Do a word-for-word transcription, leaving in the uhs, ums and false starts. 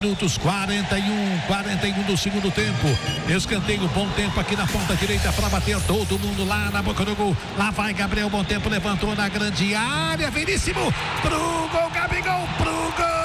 Minutos quarenta e um, quarenta e um do segundo tempo. Escanteio, bom tempo aqui na ponta direita para bater todo mundo lá na boca do gol. Lá vai Gabriel, bom tempo, levantou na grande área, Veríssimo pro gol, Gabigol pro gol.